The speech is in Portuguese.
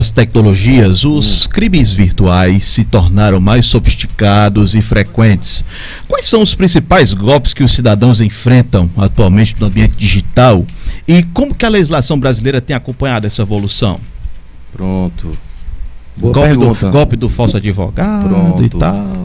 As tecnologias, os crimes virtuais se tornaram mais sofisticados e frequentes. Quais são os principais golpes que os cidadãos enfrentam atualmente no ambiente digital e como que a legislação brasileira tem acompanhado essa evolução? Pronto. Boa pergunta. Golpe do falso advogado. Pronto. E tal.